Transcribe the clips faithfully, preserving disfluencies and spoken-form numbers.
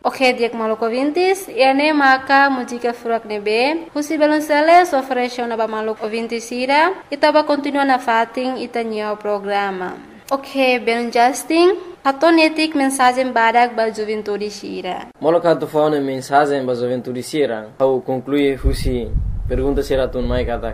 Ok, diak maluco ouvintes, ene maka música furak nebe, husi belunsele sofresho na ba maluco ouvintes ira, itaba continua na fating itanya o programa. Ok, belun Justin, haton etik mensagem badak ba juventude sira. Moloka tu faune mensagem ba juventude sira, au conclui husi pergunta sira tun mai katak.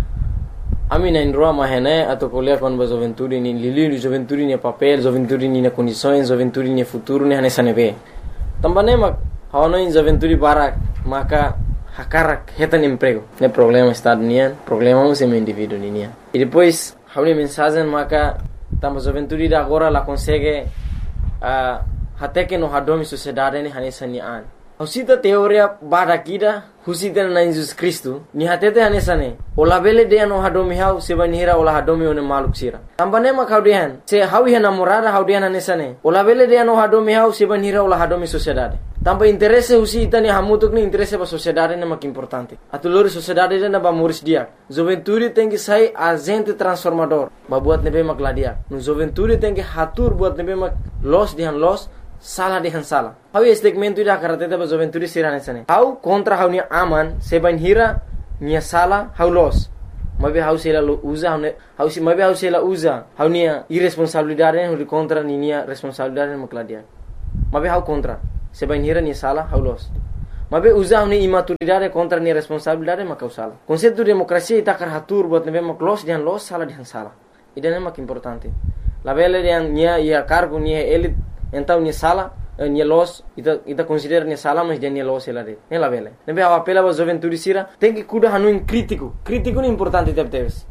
Ami na indroa mahene atau kuliah kon ba juventude ni lili juventude ni papel, juventude ni na condições, juventude ni futuro ni hanesa nebe. Tambane mak hawana in juventude barak maka hakarak hetan emprego. Ne problema está nian, problema um sem indivíduo nian. E depois hauni mensagem maka tamba juventude da agora la consegue uh, até que no hadomi sociedade ni hanesa ni an. Husita teoria barakida husita na Jesus Cristo ni hatete hanesa ne. Ola bele de no hadomi hau sebanira ola hadomi one maluk sira. Tambane mak haudian se hawi hana morada haudian hanesa ne. Ola bele de no hadomi hau sebanira ola hadomi sociedade. Tamba interesse husita ni hamutuk ni interesse ba sociedade ne mak importante. Atulori sociedade na ba muris dia. Juventude tem que sair agente transformador. Ba buat nebe mak ladia. No juventude tem que hatur buat nebe mak los dihan los salah dihan salah. Hau segmento ida karateta ba juventude sirane sane. Hau kontra hau ni aman seban hira ni salah hau los. Mabe hau sela usa hau hau si mabe hau sela usa hau ni irresponsabilidade hau kontra ni ni responsabilidade mak ladia. Mabe hau kontra seban hira ni salah hau los. Mabe usa hau ni imaturidade kontra ni responsabilidade mak salah. Konsepto demokrasia ita kar hatur buat nebe mak los dihan los salah dihan salah. Ida mak importante. La bele dihan nia ia cargo ni elit então ni sala ni los ita ita considera ni sala mas dia ni los ela de ela vele nebe a apela ba juventude sira tem que cuidar hanu in crítico crítico ni importante tep teves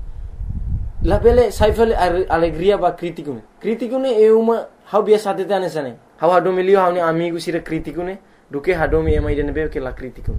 la vele saifel alegria ba crítico ne crítico ne é uma how biasa tete anesane how hado milio how ni amigo sira crítico ne do que hado mi ema ide nebe que la crítico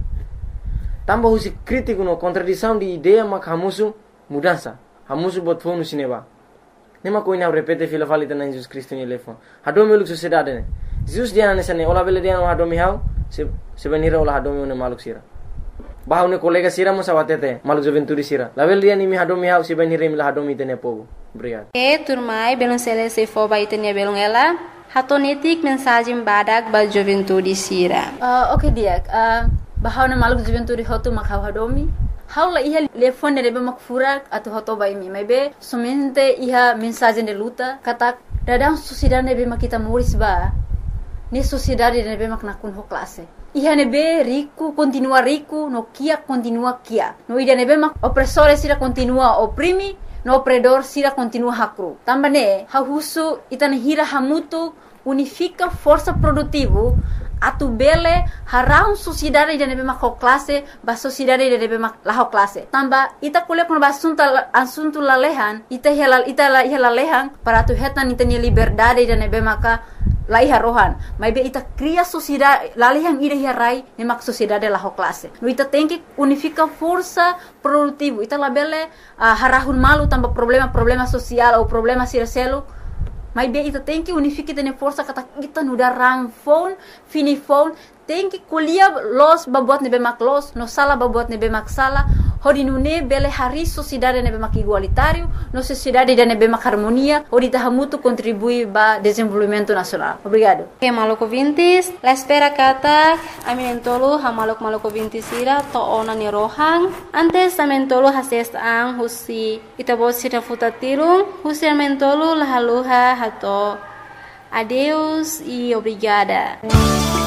tamba husi crítico no contradição de ideia mak hamusu mudança hamusu bot fonu sineba nema koina repete fila valita na Jesus Cristo ni lefo hado mi luk sociedade ne Jesus dia nesane ola bele dia no hado mi hau se se venira ola hado mi ne maluk sira bahau ne kolega sira mo sawatete maluk juventude sira la bele dia ni mi hado mi hau se venira mi la hado mi tene pogo obrigado e turmai belum sele se fo ba itenia belum ela hatonetik mensagem badak ba juventude sira uh, okay dia uh, bahau ne maluk juventude hotu mak hau hado mi Haula iha telefone nebe mak furak atau hoto bai mi mebe somente iha mensagem de luta kata dadang sociedade nebe mak kita muris ba ni sociedade nebe mak nakun ho classe iha nebe rico continua rico no kia continua kia no ida nebe mak opressore sira continua oprimi no opredor sira continua hakru tambane ha husu itana hira hamutu unifica força produtivo atu bele harau sociedade de nebe mak classe ba sociedade de nebe mak la classe tamba ita kule kon basunta asunto la lehan ita helal ita la hela lehan para tu hetan ita ni liberdade de nebe maka la iha rohan mai be ita cria sociedade la lehan ida hirai ne mak sociedade la classe no ita tem que unifica força produtivo ita la bele uh, harahun malu tamba problema problema social ou problema sircelo Mas bem, ita tem que unificar tene força kata kita nuda rang phone, fini phone, tem que kuliah los babuat nebe mak los, no sala babuat nebe mak sala, hodi nune bele hari sociedade nebe mak igualitário, no sociedade de nebe mak harmonia, hodi tahamutu contribui ba desenvolvimento nacional. Obrigado. Que maluco vintis, la espera kata, aminentolo ha maluk maluco vintis ira to ona ni rohang, antes amentolo hases ang husi itabot sira futatirung, husi amentolo lahaluha hato. Adeus e obrigada.